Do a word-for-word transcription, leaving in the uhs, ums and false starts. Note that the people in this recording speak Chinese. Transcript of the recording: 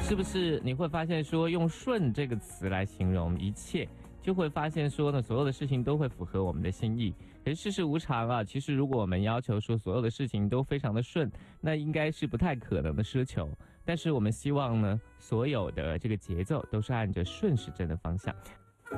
是不是你会发现说用顺这个词来形容一切，就会发现说呢，所有的事情都会符合我们的心意。可是世事无常啊，其实如果我们要求说所有的事情都非常的顺，那应该是不太可能的奢求。但是我们希望呢，所有的这个节奏都是按着顺时针的方向。